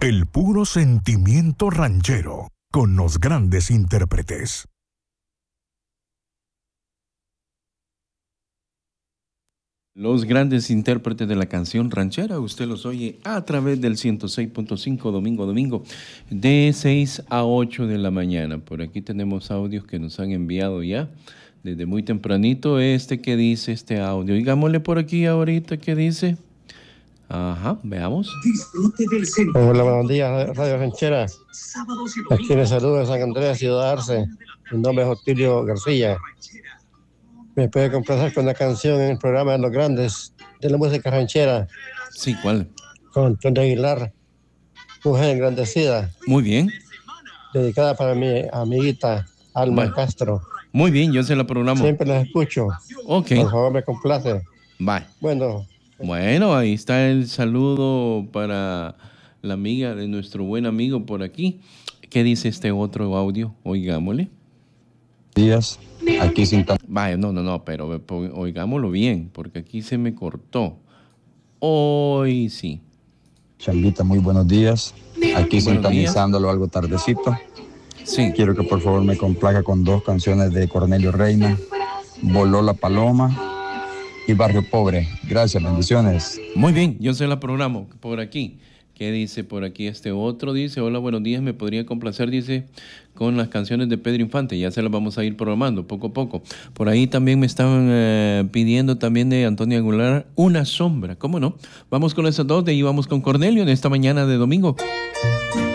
El puro sentimiento ranchero, con los grandes intérpretes. Los grandes intérpretes de la canción ranchera, usted los oye a través del 106.5 domingo a domingo, de 6 a 8 de la mañana. Por aquí tenemos audios que nos han enviado ya desde muy tempranito. ¿Qué dice este audio? Digámosle por aquí ahorita qué dice. Ajá, veamos. Hola, buenos días, Radio Ranchera. Aquí les saludo de San Andrés, Ciudad Arce. Mi nombre es Otilio García. Me puede complacer con una canción en el programa de los grandes de la música ranchera. Sí, ¿cuál? Con Tony Aguilar, Mujer Engrandecida. Muy bien. Dedicada para mi amiguita Alma Castro. Muy bien, yo se la programo. Siempre las escucho. Ok. Por favor, me complace. Bye. Bueno, ahí está el saludo para la amiga de nuestro buen amigo por aquí. ¿Qué dice este otro audio? Oigámosle. Días, aquí sin Vaya, no, pero oigámoslo bien, porque aquí se me cortó. Hoy sí. Chambita, muy buenos días. Aquí Buenos sintonizándolo algo tardecito. Sí. Quiero que por favor me complaca con 2 canciones de Cornelio Reina, Voló la Paloma y Barrio Pobre. Gracias, bendiciones. Muy bien, yo se la programo por aquí. ¿Qué dice por aquí este otro? Dice, hola, buenos días, me podría complacer, dice, con las canciones de Pedro Infante. Ya se las vamos a ir programando poco a poco. Por ahí también me estaban pidiendo también de Antonio Aguilar, Una Sombra. ¿Cómo no? Vamos con esas dos, de ahí vamos con Cornelio en esta mañana de domingo.